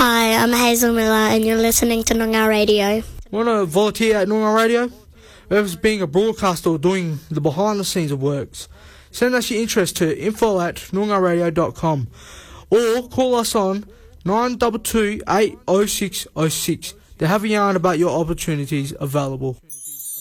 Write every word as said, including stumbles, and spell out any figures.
Hi, I'm Hazel Miller and you're listening to Noongar Radio. Want to volunteer at Noongar Radio? Whether it's being a broadcaster or doing the behind the scenes of works, send us your interest to info at noongar radio dot com or call us on nine two two eight oh six oh six to have a yarn about your opportunities available.